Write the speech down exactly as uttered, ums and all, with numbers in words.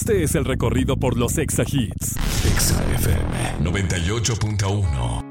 Este es el recorrido por los Exa Hits. Exa F M noventa y ocho punto uno.